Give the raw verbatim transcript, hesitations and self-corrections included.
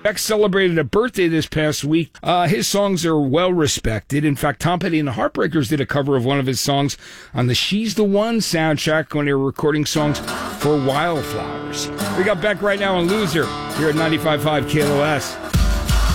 Beck celebrated a birthday this past week. Uh, his songs are well respected. In fact, Tom Petty and the Heartbreakers did a cover of one of his songs on the She's the One soundtrack when they were recording songs for Wildflowers. We got Beck right now on Loser here at ninety-five point five K L O S.